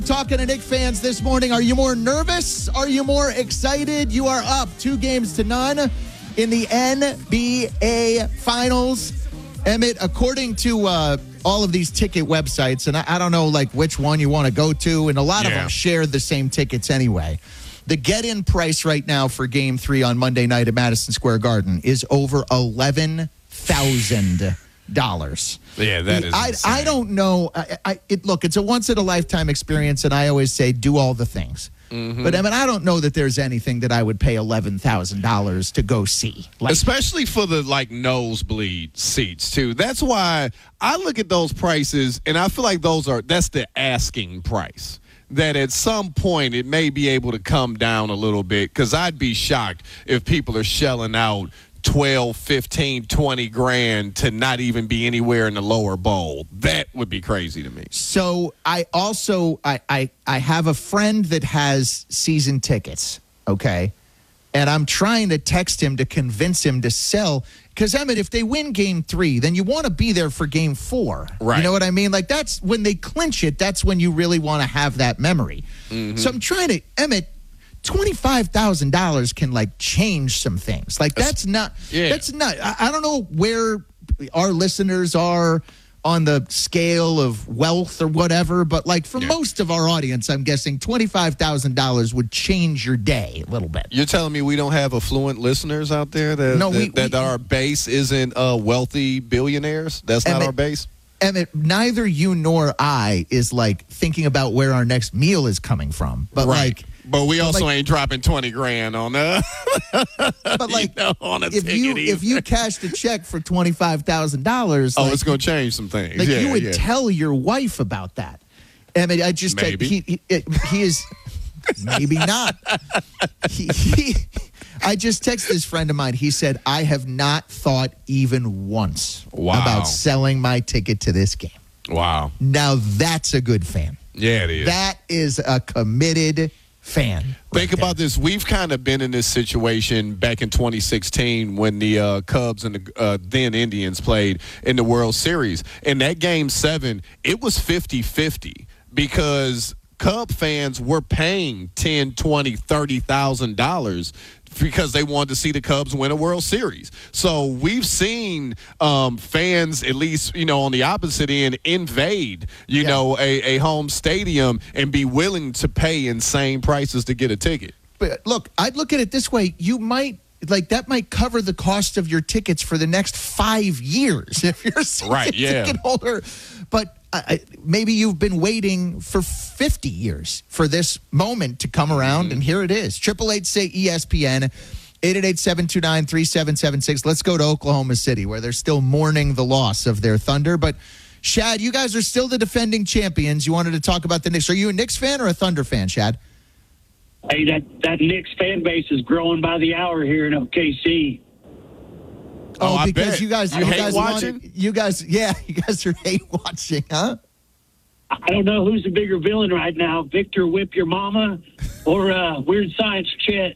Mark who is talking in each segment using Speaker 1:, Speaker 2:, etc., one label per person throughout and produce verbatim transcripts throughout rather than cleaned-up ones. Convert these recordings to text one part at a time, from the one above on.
Speaker 1: Talking to Knicks fans this morning. Are you more nervous? Are you more excited? You are up two games to none in the N B A Finals. Emmett, according to uh, all of these ticket websites, and I, I don't know like which one you want to go to, and a lot yeah. of them share the same tickets anyway. The get-in price right now for Game three on Monday night at Madison Square Garden is over eleven thousand dollars.
Speaker 2: Yeah, that is
Speaker 1: I,
Speaker 2: insane.
Speaker 1: I don't know. I, I, it, look, it's a once-in-a-lifetime experience, and I always say do all the things. Mm-hmm. But I mean, I don't know that there's anything that I would pay eleven thousand dollars to go see.
Speaker 2: Like, especially for the, like, nosebleed seats, too. That's why I look at those prices, and I feel like those are – that's the asking price. That at some point it may be able to come down a little bit, because I'd be shocked if people are shelling out twelve, fifteen, twenty grand to not even be anywhere in the lower bowl. That would be crazy to me.
Speaker 1: So I also I I, I have a friend that has season tickets, okay? And I'm trying to text him to convince him to sell, because Emmett, if they win game three, then you want to be there for game four.
Speaker 2: Right.
Speaker 1: You know what I mean? Like, that's when they clinch it, that's when you really want to have that memory. Mm-hmm. So I'm trying to, Emmett, twenty-five thousand dollars can, like, change some things. Like, that's not, yeah. that's not, I, I don't know where our listeners are on the scale of wealth or whatever, but, like, for yeah. most of our audience, I'm guessing twenty-five thousand dollars would change your day a little bit.
Speaker 2: You're telling me we don't have affluent listeners out there? That,
Speaker 1: no, we,
Speaker 2: that, that
Speaker 1: we,
Speaker 2: our base isn't uh, wealthy billionaires? That's not
Speaker 1: Emmett,
Speaker 2: our base?
Speaker 1: Emmett, neither you nor I is, like, thinking about where our next meal is coming from. But,
Speaker 2: right.
Speaker 1: like...
Speaker 2: But we
Speaker 1: but
Speaker 2: also
Speaker 1: like,
Speaker 2: ain't dropping twenty grand on a,
Speaker 1: but like,
Speaker 2: you know, on a
Speaker 1: if
Speaker 2: ticket
Speaker 1: you
Speaker 2: either.
Speaker 1: if you cashed a check for twenty-five thousand dollars,
Speaker 2: oh,
Speaker 1: like,
Speaker 2: it's going to change some things.
Speaker 1: Like
Speaker 2: yeah,
Speaker 1: you would
Speaker 2: yeah.
Speaker 1: tell your wife about that. I mean, I just
Speaker 2: maybe
Speaker 1: he, he he is maybe not. He, he, I just texted this friend of mine. He said, "I have not thought even once
Speaker 2: wow.
Speaker 1: about selling my ticket to this game."
Speaker 2: Wow!
Speaker 1: Now that's a good fan.
Speaker 2: Yeah, it is.
Speaker 1: That is a committed fan.
Speaker 2: Think
Speaker 1: right
Speaker 2: about
Speaker 1: there.
Speaker 2: this. We've kind of been in this situation back in twenty sixteen when the uh, Cubs and the uh, then Indians played in the World Series. In that game seven, it was fifty-fifty because Cub fans were paying ten, twenty, thirty thousand dollars because they wanted to see the Cubs win a World Series. So we've seen um, fans, at least, you know, on the opposite end, invade, you yeah. know, a, a home stadium and be willing to pay insane prices to get a ticket.
Speaker 1: But look, I'd look at it this way. You might, like, that might cover the cost of your tickets for the next five years if you're a season
Speaker 2: right, yeah.
Speaker 1: ticket holder. But I, maybe you've been waiting for fifty years for this moment to come around, mm-hmm. and here it is. Triple eight say E S P N, eight eight eight, seven two nine, three seven seven six. Let's go to Oklahoma City, where they're still mourning the loss of their Thunder. But Shad, you guys are still the defending champions. You wanted to talk about the Knicks. Are you a Knicks fan or a Thunder fan, Shad?
Speaker 3: Hey, that that Knicks fan base is growing by the hour here in O K C.
Speaker 1: Oh,
Speaker 2: oh
Speaker 1: because
Speaker 2: bet.
Speaker 1: you guys,
Speaker 2: you,
Speaker 1: you
Speaker 2: hate
Speaker 1: guys
Speaker 2: watching?
Speaker 1: Wanted, you guys, yeah, you guys are hate watching, huh?
Speaker 3: I don't know who's the bigger villain right now, Victor Whip Your Mama or uh, Weird Science Chet.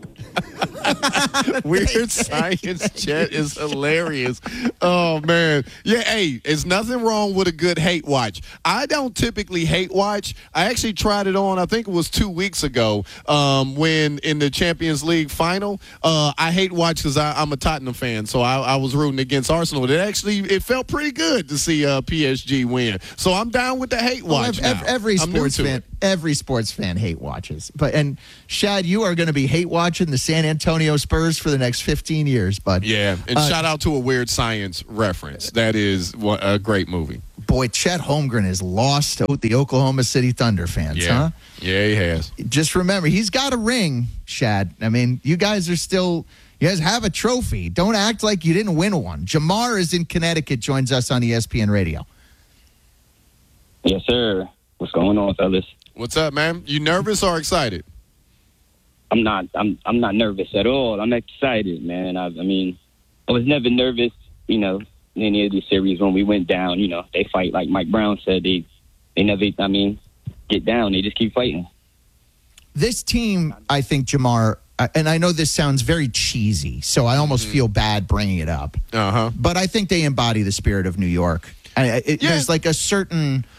Speaker 2: Weird Science Chet is hilarious. Oh, man. Yeah, hey, there's nothing wrong with a good hate watch. I don't typically hate watch. I actually tried it on, I think it was two weeks ago, um, when in the Champions League final. Uh, I hate watch because I'm a Tottenham fan, so I, I was rooting against Arsenal. It actually it felt pretty good to see uh, P S G win. So I'm down with the hate watch
Speaker 1: well,
Speaker 2: now.
Speaker 1: Every
Speaker 2: I'm
Speaker 1: sports fan, every sports fan hate watches. But and Shad, you are going to be hate watching the San Antonio Spurs for the next fifteen years, bud.
Speaker 2: Yeah, and uh, shout out to a Weird Science reference. That is a great movie.
Speaker 1: Boy, Chet Holmgren has lost the Oklahoma City Thunder fans,
Speaker 2: yeah.
Speaker 1: huh?
Speaker 2: Yeah, he has.
Speaker 1: Just remember, he's got a ring, Shad. I mean, you guys are still, you guys have a trophy. Don't act like you didn't win one. Jamar is in Connecticut, joins us on E S P N Radio.
Speaker 4: Yes, sir. What's going on, fellas?
Speaker 2: What's up, man? You nervous or excited?
Speaker 4: I'm not. I'm. I'm not nervous at all. I'm excited, man. I, I mean, I was never nervous, you know, in any of these series when we went down. You know, they fight like Mike Brown said. They, they never. I mean, get down. They just keep fighting.
Speaker 1: This team, I think, Jamar, and I know this sounds very cheesy, so I almost mm-hmm. feel bad bringing it up.
Speaker 2: Uh huh.
Speaker 1: But I think they embody the spirit of New York. I, it,
Speaker 2: yeah.
Speaker 1: There's like a certain.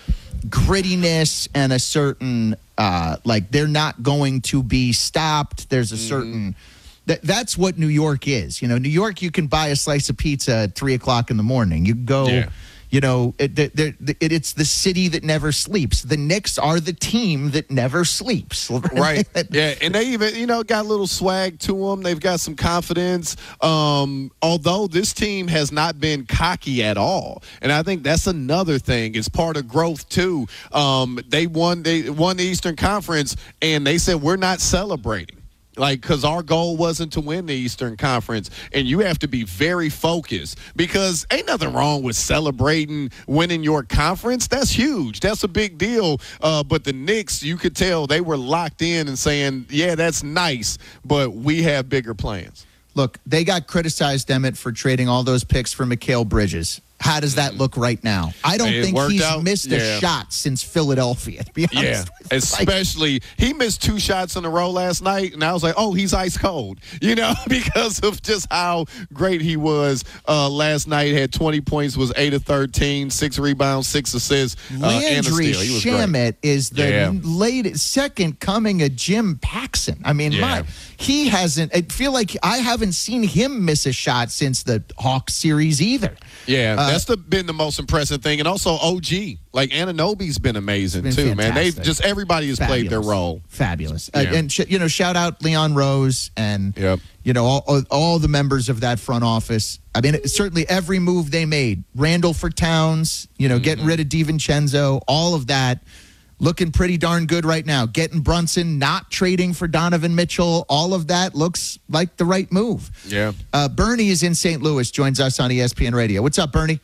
Speaker 1: grittiness and a certain uh, like they're not going to be stopped. There's a certain that that's what New York is. You know, New York, you can buy a slice of pizza at three o'clock in the morning. You go.
Speaker 2: Yeah.
Speaker 1: You know, it, it, it, it's the city that never sleeps. The Knicks are the team that never sleeps.
Speaker 2: Right. Yeah, and they even, you know, got a little swag to them. They've got some confidence. Um, although this team has not been cocky at all, and I think that's another thing. It's part of growth too. Um, they won. They won the Eastern Conference, and they said we're not celebrating. Like, because our goal wasn't to win the Eastern Conference, and you have to be very focused because ain't nothing wrong with celebrating winning your conference. That's huge. That's a big deal. Uh, but the Knicks, you could tell they were locked in and saying, yeah, that's nice, but we have bigger plans.
Speaker 1: Look, they got criticized, Emmett, for trading all those picks for Mikal Bridges. How does that look right now? I don't
Speaker 2: It
Speaker 1: think
Speaker 2: worked
Speaker 1: he's
Speaker 2: out.
Speaker 1: missed
Speaker 2: Yeah.
Speaker 1: a shot since Philadelphia, to be honest.
Speaker 2: Yeah,
Speaker 1: with you.
Speaker 2: especially he missed two shots in a row last night, and I was like, oh, he's ice cold, you know, because of just how great he was uh, last night. Had twenty points, was eight of thirteen, six rebounds, six assists, uh, and a
Speaker 1: Landry
Speaker 2: steal. He was great.
Speaker 1: Shamet is the
Speaker 2: Yeah.
Speaker 1: late second coming of Jim Paxson. I mean,
Speaker 2: Yeah.
Speaker 1: my, he hasn't. I feel like I haven't seen him miss a shot since the Hawks series either.
Speaker 2: Yeah,
Speaker 1: Uh,
Speaker 2: that's the, been the most impressive thing. And also O G. Like, Anunoby's been amazing,
Speaker 1: Been
Speaker 2: too, man. They've
Speaker 1: fantastic.
Speaker 2: just, everybody has played their
Speaker 1: Fabulous.
Speaker 2: role.
Speaker 1: Fabulous. Uh,
Speaker 2: Yeah.
Speaker 1: and, sh- you know, shout out Leon Rose and,
Speaker 2: Yep.
Speaker 1: you know, all, all, all the members of that front office. I mean, it, certainly every move they made, Randall for Towns, you know,
Speaker 2: Mm-hmm.
Speaker 1: getting rid of DiVincenzo, all of that. Looking pretty darn good right now. Getting Brunson, not trading for Donovan Mitchell. All of that looks like the right move.
Speaker 2: Yeah.
Speaker 1: Uh, Bernie is in Saint Louis, joins us on E S P N Radio. What's up, Bernie?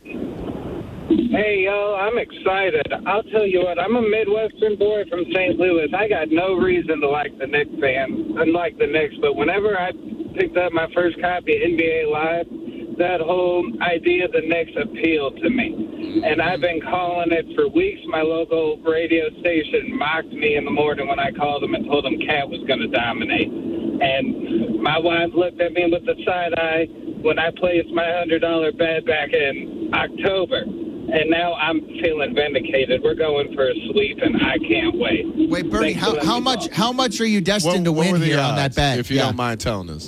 Speaker 5: Hey, yo, I'm excited. I'll tell you what, I'm a Midwestern boy from Saint Louis. I got no reason to like the Knicks fans, unlike the Knicks, but whenever I picked up my first copy of N B A Live, that whole idea of the Knicks appealed to me. And I've been calling it for weeks. My local radio station mocked me in the morning when I called them and told them Cat was going to dominate. And my wife looked at me with the side eye when I placed my one hundred dollars bet back in October. And now I'm feeling vindicated. We're going for a sweep, and I can't wait.
Speaker 1: Wait, Bernie,
Speaker 5: Thanks for
Speaker 1: how,
Speaker 5: letting
Speaker 1: how
Speaker 5: me
Speaker 1: much
Speaker 5: talk.
Speaker 1: how much are you destined to
Speaker 2: what were
Speaker 1: win
Speaker 2: the
Speaker 1: here on that
Speaker 2: odds,
Speaker 1: bet?
Speaker 2: if you
Speaker 1: Yeah.
Speaker 2: don't mind telling us?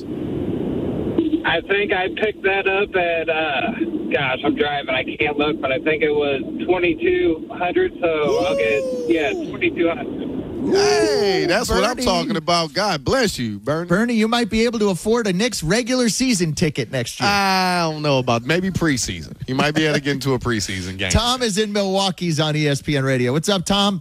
Speaker 5: I think I picked that up at, uh, gosh, I'm driving. I can't look, but I think it was twenty-two hundred. So I'll get, yeah, twenty-two hundred.
Speaker 2: Hey, that's what I'm
Speaker 1: Bernie.
Speaker 2: talking about. God bless you, Bernie.
Speaker 1: Bernie, you might be able to afford a Knicks regular season ticket next year.
Speaker 2: I don't know about maybe preseason. He might be able to get into a preseason game.
Speaker 1: Tom is in Milwaukee. He's on E S P N Radio. What's up, Tom?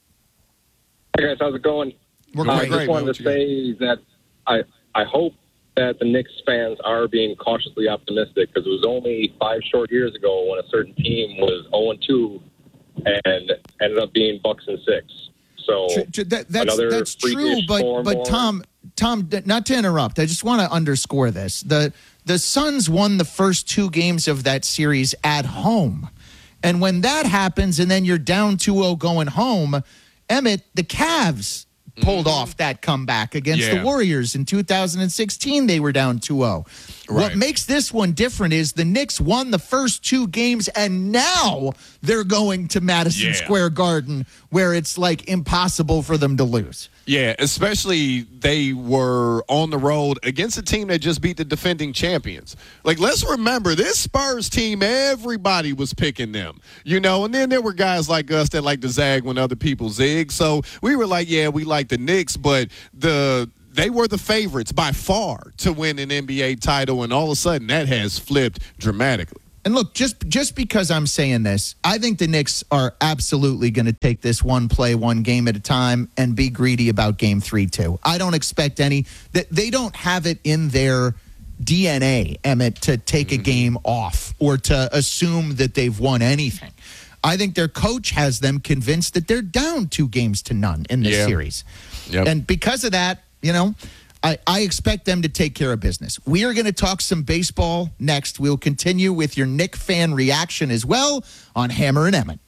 Speaker 6: Hey guys, how's it going?
Speaker 1: We're
Speaker 6: Uh, I
Speaker 1: great.
Speaker 6: just
Speaker 2: man.
Speaker 6: wanted
Speaker 2: What
Speaker 6: to
Speaker 2: you
Speaker 6: say that I I hope that the Knicks fans are being cautiously optimistic because it was only five short years ago when a certain team was oh and two and ended up being Bucks and six. So
Speaker 1: Tr- tr- that- that's
Speaker 6: another
Speaker 1: that's true,
Speaker 6: freakish
Speaker 1: but
Speaker 6: four
Speaker 1: but
Speaker 6: more.
Speaker 1: Tom, Tom, d- not to interrupt, I just want to underscore this: the the Suns won the first two games of that series at home, and when that happens, and then you're down two oh going home, Emmett, the Cavs pulled off that comeback against
Speaker 2: Yeah.
Speaker 1: the Warriors in two thousand sixteen. They were down two oh. What
Speaker 2: Right.
Speaker 1: makes this one different is the Knicks won the first two games, and now they're going to Madison
Speaker 2: Yeah.
Speaker 1: Square Garden, where it's like impossible for them to lose.
Speaker 2: Yeah, especially they were on the road against a team that just beat the defending champions. Like, let's remember, this Spurs team, everybody was picking them, you know, and then there were guys like us that like to zag when other people zig. So we were like, yeah, we like the Knicks, but the they were the favorites by far to win an N B A title, and all of a sudden that has flipped dramatically.
Speaker 1: And look, just just because I'm saying this, I think the Knicks are absolutely going to take this one play, one game at a time and be greedy about game three, too. I don't expect any that they don't have it in their D N A, Emmett, to take a game off or to assume that they've won anything. I think their coach has them convinced that they're down two games to none in this
Speaker 2: Yeah.
Speaker 1: series.
Speaker 2: Yep.
Speaker 1: And because of that, you know, I, I expect them to take care of business. We are going to talk some baseball next. We'll continue with your Knick fan reaction as well on Hammer and Emmett.